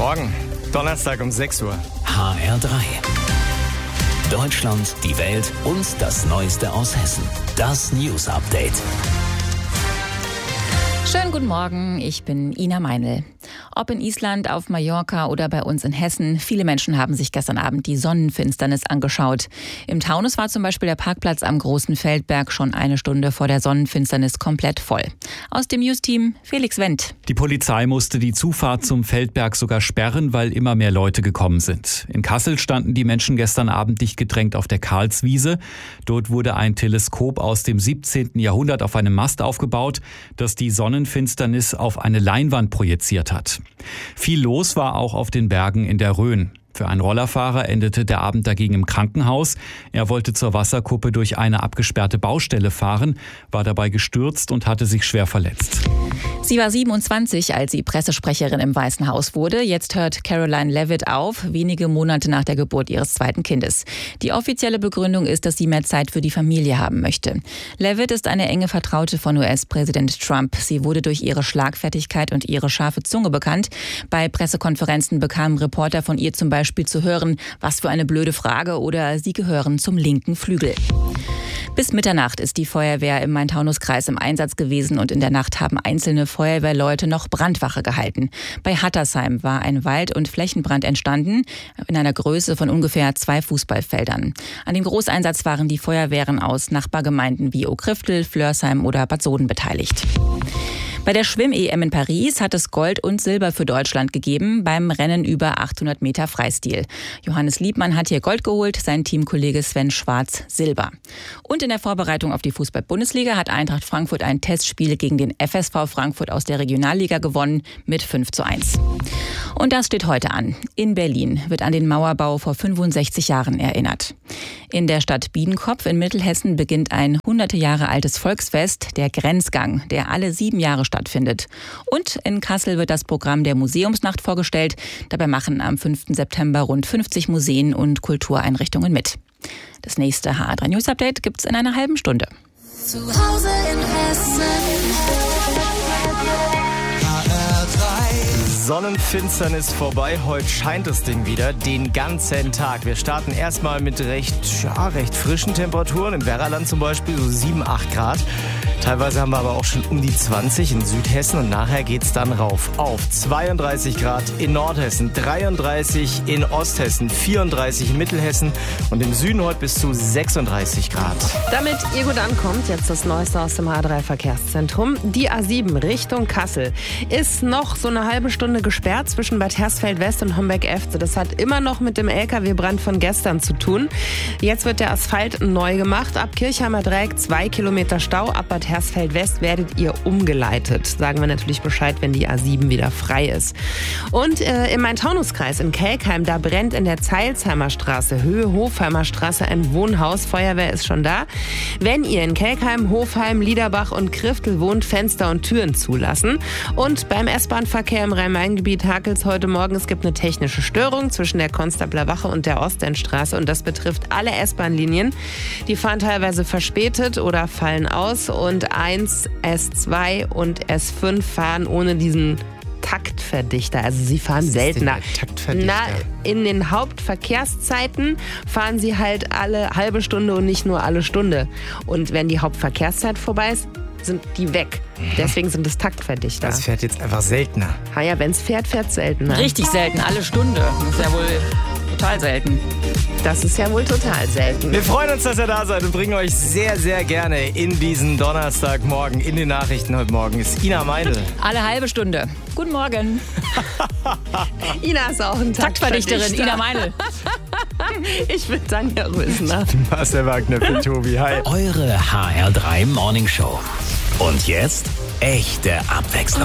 Morgen, Donnerstag um 6 Uhr. HR3. Deutschland, die Welt und das Neueste aus Hessen. Das News Update. Schönen guten Morgen, ich bin Ina Meinl. Ob in Island, auf Mallorca oder bei uns in Hessen, viele Menschen haben sich gestern Abend die Sonnenfinsternis angeschaut. Im Taunus war zum Beispiel der Parkplatz am Großen Feldberg schon eine Stunde vor der Sonnenfinsternis komplett voll. Aus dem News-Team Felix Wendt. Die Polizei musste die Zufahrt zum Feldberg sogar sperren, weil immer mehr Leute gekommen sind. In Kassel standen die Menschen gestern Abend dicht gedrängt auf der Karlswiese. Dort wurde ein Teleskop aus dem 17. Jahrhundert auf einem Mast aufgebaut, das die Sonnenfinsternis auf eine Leinwand projiziert hat. Viel los war auch auf den Bergen in der Rhön. Für einen Rollerfahrer endete der Abend dagegen im Krankenhaus. Er wollte zur Wasserkuppe durch eine abgesperrte Baustelle fahren, war dabei gestürzt und hatte sich schwer verletzt. Sie war 27, als sie Pressesprecherin im Weißen Haus wurde. Jetzt hört Caroline Leavitt auf, wenige Monate nach der Geburt ihres zweiten Kindes. Die offizielle Begründung ist, dass sie mehr Zeit für die Familie haben möchte. Leavitt ist eine enge Vertraute von US-Präsident Trump. Sie wurde durch ihre Schlagfertigkeit und ihre scharfe Zunge bekannt. Bei Pressekonferenzen bekamen Reporter von ihr zum Beispiel zu hören, was für eine blöde Frage oder sie gehören zum linken Flügel. Bis Mitternacht ist die Feuerwehr im Main-Taunus-Kreis im Einsatz gewesen und in der Nacht haben einzelne Feuerwehrleute noch Brandwache gehalten. Bei Hattersheim war ein Wald- und Flächenbrand entstanden, in einer Größe von ungefähr 2 Fußballfeldern. An dem Großeinsatz waren die Feuerwehren aus Nachbargemeinden wie Okriftel, Flörsheim oder Bad Soden beteiligt. Bei der Schwimm-EM in Paris hat es Gold und Silber für Deutschland gegeben beim Rennen über 800 Meter Freistil. Johannes Liebmann hat hier Gold geholt, sein Teamkollege Sven Schwarz Silber. Und in der Vorbereitung auf die Fußball-Bundesliga hat Eintracht Frankfurt ein Testspiel gegen den FSV Frankfurt aus der Regionalliga gewonnen mit 5:1. Und das steht heute an. In Berlin wird an den Mauerbau vor 65 Jahren erinnert. In der Stadt Biedenkopf in Mittelhessen beginnt ein 100 Jahre altes Volksfest, der Grenzgang, der alle 7 Jahre stattfindet. Und in Kassel wird das Programm der Museumsnacht vorgestellt. Dabei machen am 5. September rund 50 Museen und Kultureinrichtungen mit. Das nächste HR3 News Update gibt's in einer halben Stunde. Zu Hause in Hessen. Sonnenfinsternis vorbei, heute scheint das Ding wieder den ganzen Tag. Wir starten erstmal mit recht frischen Temperaturen, im Werraland zum Beispiel so 7, 8 Grad. Teilweise haben wir aber auch schon um die 20 in Südhessen und nachher geht's dann rauf auf 32 Grad in Nordhessen, 33 in Osthessen, 34 in Mittelhessen und im Süden heute bis zu 36 Grad. Damit ihr gut ankommt, jetzt das Neueste aus dem H3 Verkehrszentrum. Die A7 Richtung Kassel ist noch so eine halbe Stunde gesperrt zwischen Bad Hersfeld West und Homberg-Efze. Das hat immer noch mit dem LKW-Brand von gestern zu tun. Jetzt wird der Asphalt neu gemacht. Ab Kirchheimer Dreieck 2 Kilometer Stau. Ab Bad Hersfeld West werdet ihr umgeleitet. Sagen wir natürlich Bescheid, wenn die A7 wieder frei ist. Und im Main-Taunus-Kreis in Kelkheim, da brennt in der Zeilsheimer Straße, Höhe Hofheimer Straße, ein Wohnhaus. Feuerwehr ist schon da. Wenn ihr in Kelkheim, Hofheim, Liederbach und Kriftel wohnt, Fenster und Türen zulassen. Und beim S-Bahn-Verkehr im Rhein-Main-Gebiet hakelt es heute Morgen. Es gibt eine technische Störung zwischen der Konstabler Wache und der Ostendstraße und das betrifft alle S-Bahn-Linien. Die fahren teilweise verspätet oder fallen aus und 1, S2 und S5 fahren ohne diesen Taktverdichter. Also sie fahren seltener. In den Hauptverkehrszeiten fahren sie halt alle halbe Stunde und nicht nur alle Stunde. Und wenn die Hauptverkehrszeit vorbei ist, sind die weg. Deswegen sind es Taktverdichter. Das fährt jetzt einfach seltener. Ja, wenn es fährt, fährt es seltener. Richtig selten, alle Stunde. Das ist ja wohl total selten. Das ist ja wohl total selten. Wir freuen uns, dass ihr da seid und bringen euch sehr, sehr gerne in diesen Donnerstagmorgen. In den Nachrichten heute Morgen ist Ina Meinl. Alle halbe Stunde. Guten Morgen. Ina ist auch ein Taktverdichterin, Ina Meinl. Ich bin Tanja Rösner. Marcel Wagner für Tobi. Hi. Eure HR3 Morning Show. Und jetzt echte Abwechslung.